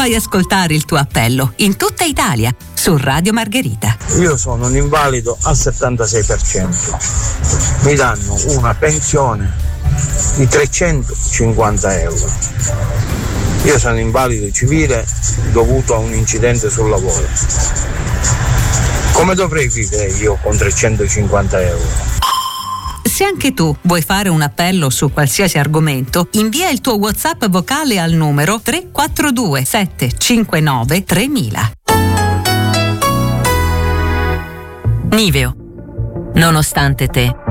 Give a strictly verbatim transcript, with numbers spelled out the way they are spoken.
Puoi ascoltare il tuo appello in tutta Italia su Radio Margherita. Io sono un invalido al settantasei per cento. Mi danno una pensione di trecentocinquanta euro. Io sono invalido civile dovuto a un incidente sul lavoro. Come dovrei vivere io con trecentocinquanta euro? Se anche tu vuoi fare un appello su qualsiasi argomento, invia il tuo WhatsApp vocale al numero tre quattro due sette cinque nove tremila. Niveo. Nonostante te,